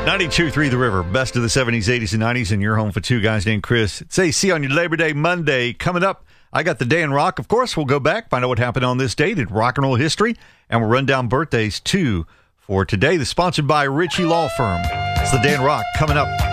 92.3 The River, best of the 70s, 80s, and 90s, and your home for two guys named Chris. It's AC on your Labor Day Monday. Coming up, I got the day in rock. Of course, we'll go back, find out what happened on this date in rock and roll history, and we'll run down birthdays, too, for today. That's sponsored by Ritchie Law Firm. It's the day in rock coming up.